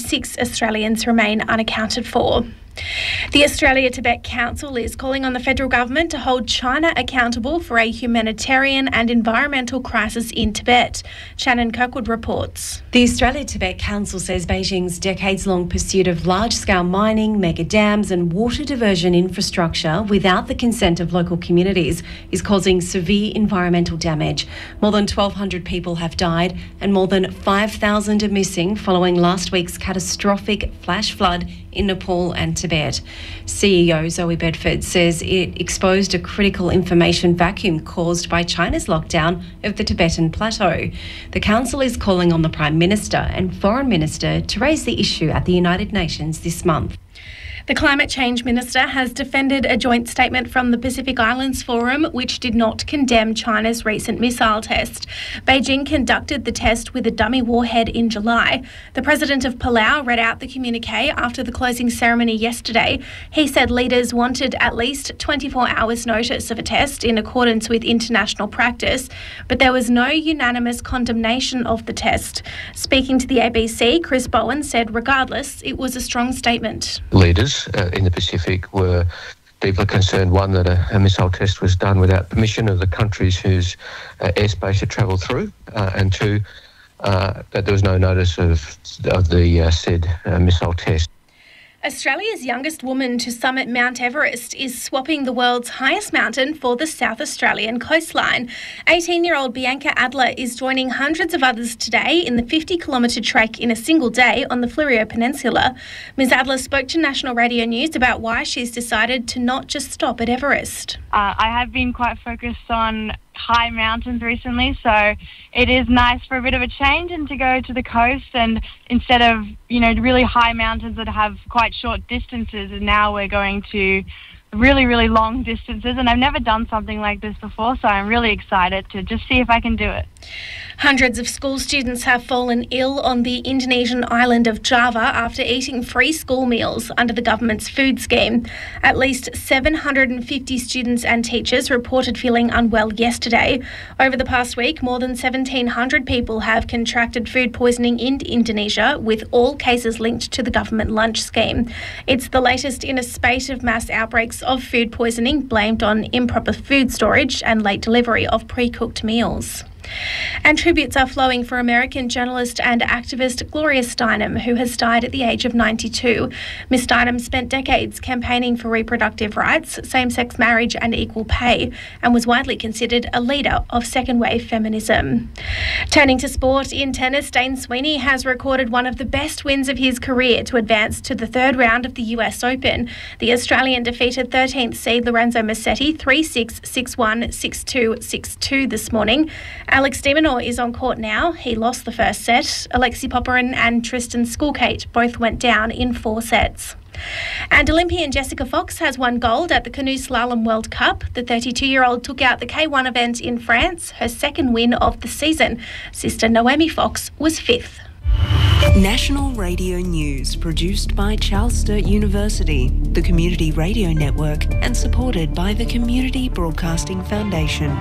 6 Australians remain unaccounted for. The Australia-Tibet Council is calling on the federal government to hold China accountable for a humanitarian and environmental crisis in Tibet. Shannon Kirkwood reports. The Australia-Tibet Council says Beijing's decades-long pursuit of large-scale mining, mega dams and water diversion infrastructure without the consent of local communities is causing severe environmental damage. More than 1,200 people have died and more than 5,000 are missing following last week's catastrophic flash flood in Nepal and Tibet. CEO Zoe Bedford says it exposed a critical information vacuum caused by China's lockdown of the Tibetan plateau. The council is calling on the Prime Minister and Foreign Minister to raise the issue at the United Nations this month. The Climate Change Minister has defended a joint statement from the Pacific Islands Forum which did not condemn China's recent missile test. Beijing conducted the test with a dummy warhead in July. The President of Palau read out the communique after the closing ceremony yesterday. He said leaders wanted at least 24 hours notice of a test in accordance with international practice, but there was no unanimous condemnation of the test. Speaking to the ABC, Chris Bowen said regardless, it was a strong statement. Leaders in the Pacific were deeply concerned, one, that a missile test was done without permission of the countries whose airspace it travelled through, and two, that there was no notice of the said missile test. Australia's youngest woman to summit Mount Everest is swapping the world's highest mountain for the South Australian coastline. 18-year-old Bianca Adler is joining hundreds of others today in the 50-kilometre trek in a single day on the Fleurieu Peninsula. Ms Adler spoke to National Radio News about why she's decided to not just stop at Everest. I have been quite focused on high mountains recently, so it is nice for a bit of a change and to go to the coast, and instead of, really high mountains that have quite short distances, and now we're going to really, really long distances, and I've never done something like this before, so I'm really excited to just see if I can do it. Hundreds of school students have fallen ill on the Indonesian island of Java after eating free school meals under the government's food scheme. At least 750 students and teachers reported feeling unwell yesterday. Over the past week, more than 1,700 people have contracted food poisoning in Indonesia, with all cases linked to the government lunch scheme. It's the latest in a spate of mass outbreaks of food poisoning blamed on improper food storage and late delivery of pre-cooked meals. And tributes are flowing for American journalist and activist Gloria Steinem, who has died at the age of 92. Ms Steinem spent decades campaigning for reproductive rights, same-sex marriage and equal pay, and was widely considered a leader of second-wave feminism. Turning to sport, in tennis, Dane Sweeney has recorded one of the best wins of his career to advance to the third round of the US Open. The Australian defeated 13th seed Lorenzo Musetti 3-6, 6-1, 6-2, 6-2 this morning. Alex de Minaur is on court now. He lost the first set. Alexi Popyrin and Tristan Skulkate both went down in 4 sets. And Olympian Jessica Fox has won gold at the Canoe Slalom World Cup. The 32-year-old took out the K1 event in France, her second win of the season. Sister Noemi Fox was 5th. National Radio News, produced by Charles Sturt University, the Community Radio Network, and supported by the Community Broadcasting Foundation.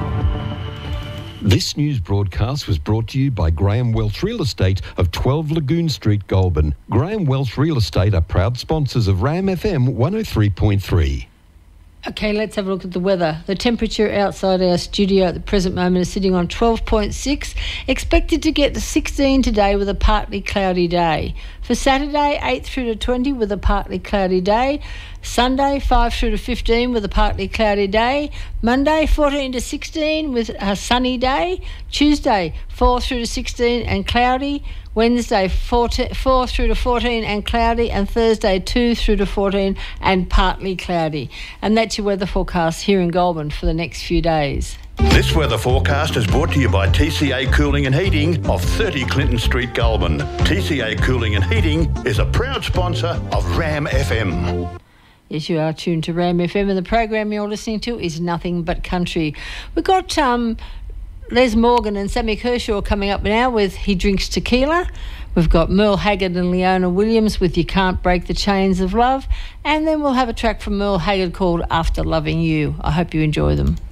This news broadcast was brought to you by Graham Welch Real Estate of 12 Lagoon Street, Goulburn. Graham Welch Real Estate are proud sponsors of RAM FM 103.3. Okay, let's have a look at the weather. The temperature outside our studio at the present moment is sitting on 12.6. Expected to get to 16 today with a partly cloudy day. For Saturday, 8 through to 20 with a partly cloudy day. Sunday, 5 through to 15 with a partly cloudy day. Monday, 14 to 16 with a sunny day. Tuesday, 4 through to 16 and cloudy. Wednesday, 4 through to 14 and cloudy, and Thursday, 2 through to 14 and partly cloudy. And that's your weather forecast here in Goulburn for the next few days. This weather forecast is brought to you by TCA Cooling and Heating of 30 Clinton Street, Goulburn. TCA Cooling and Heating is a proud sponsor of RAM FM. Yes, you are tuned to RAM FM, and the program you're listening to is Nothing But Country. We've got Les Morgan and Sammy Kershaw coming up now with He Drinks Tequila. We've got Merle Haggard and Leona Williams with You Can't Break the Chains of Love. And then we'll have a track from Merle Haggard called After Loving You. I hope you enjoy them.